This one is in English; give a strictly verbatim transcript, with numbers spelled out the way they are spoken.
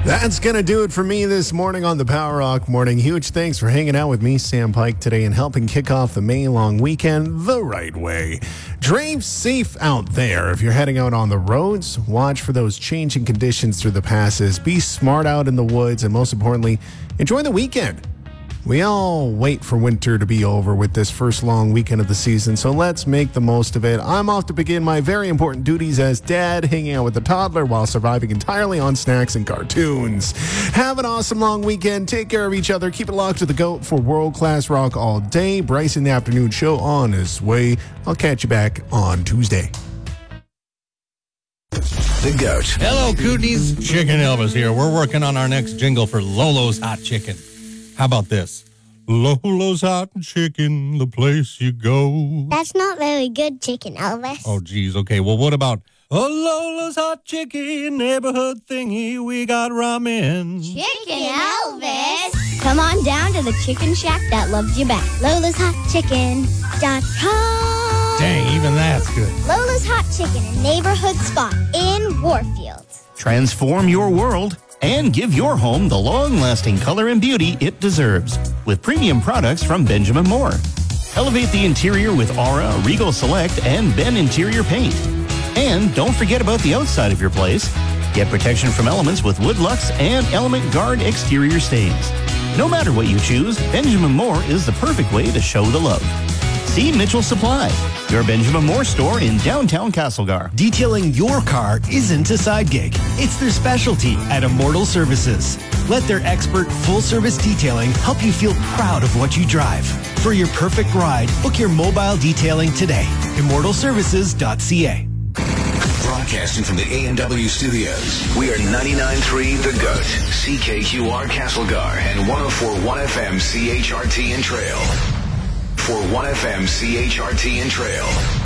That's going to do it for me this morning on the Power Rock Morning. Huge thanks for hanging out with me, Sam Pike, today and helping kick off the May long weekend the right way. Drive safe out there. If you're heading out on the roads, watch for those changing conditions through the passes. Be smart out in the woods, and most importantly, enjoy the weekend. We all wait for winter to be over with this first long weekend of the season, so let's make the most of it. I'm off to begin my very important duties as dad, hanging out with the toddler while surviving entirely on snacks and cartoons. Have an awesome long weekend. Take care of each other. Keep it locked to the GOAT for world-class rock all day. Bryce in the afternoon show on his way. I'll catch you back on Tuesday. The GOAT. Hello, Cooties. Chicken Elvis here. We're working on our next jingle for Lolo's Hot Chicken. How about this? Lolo's Hot Chicken, the place you go. That's not very good, Chicken Elvis. Oh, geez. Okay, well, what about oh, Lolo's Hot Chicken, neighborhood thingy, we got ramen. Chicken Elvis. Come on down to the chicken shack that loves you back. Lola's Hot Chicken dot com. Dang, even that's good. Lola's Hot Chicken, a neighborhood spot in Warfield. Transform your world and give your home the long-lasting color and beauty it deserves with premium products from Benjamin Moore. Elevate the interior with Aura, Regal Select, and Ben Interior Paint. And don't forget about the outside of your place. Get protection from elements with Woodlux and Element Guard exterior stains. No matter what you choose, Benjamin Moore is the perfect way to show the love. See Mitchell Supply, your Benjamin Moore store in downtown Castlegar. Detailing your car isn't a side gig. It's their specialty at Immortal Services. Let their expert full-service detailing help you feel proud of what you drive. For your perfect ride, book your mobile detailing today. immortal services dot c a. Broadcasting from the A and W studios, we are ninety-nine point three The GOAT, C K Q R Castlegar, and one oh four point one F M C H R T in Trail. For one F M C H R T in Trail.